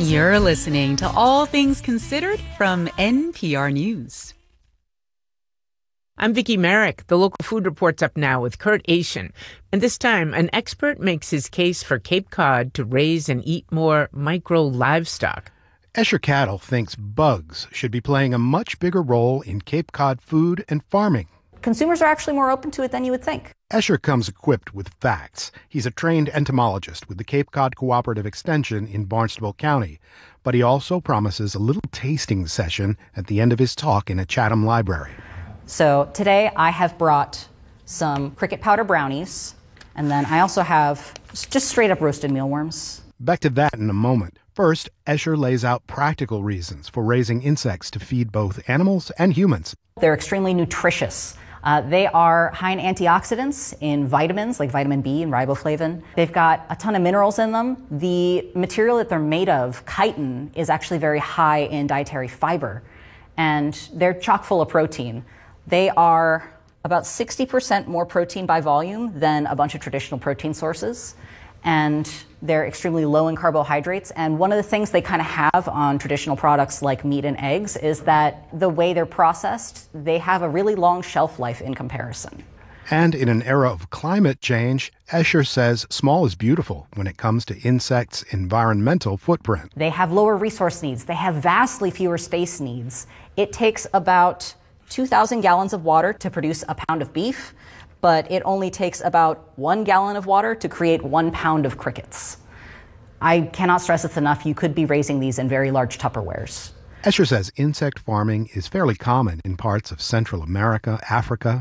You're listening to All Things Considered from NPR News. I'm Vicki Merrick. The local food report's up now with Kurt Asian. And this time, an expert makes his case for Cape Cod to raise and eat more micro livestock. Escher Cattle thinks bugs should be playing a much bigger role in Cape Cod food and farming. Consumers are actually more open to it than you would think. Escher comes equipped with facts. He's a trained entomologist with the Cape Cod Cooperative Extension in Barnstable County. But he also promises a little tasting session at the end of his talk in a Chatham library. So today I have brought some cricket powder brownies, and then I also have just straight up roasted mealworms. Back to that in a moment. First, Escher lays out practical reasons for raising insects to feed both animals and humans. They're extremely nutritious. They are high in antioxidants, in vitamins like vitamin B and riboflavin. They've got a ton of minerals in them. The material that they're made of, chitin, is actually very high in dietary fiber, and they're chock full of protein. They are about 60% more protein by volume than a bunch of traditional protein sources, and they're extremely low in carbohydrates. And one of the things they kind of have on traditional products like meat and eggs is that the way they're processed, they have a really long shelf life in comparison. And in an era of climate change, Escher says small is beautiful when it comes to insects' environmental footprint. They have lower resource needs. They have vastly fewer space needs. It takes about 2,000 gallons of water to produce a pound of beef, but it only takes about 1 gallon of water to create 1 pound of crickets. I cannot stress this enough. You could be raising these in very large Tupperwares. Escher says insect farming is fairly common in parts of Central America, Africa,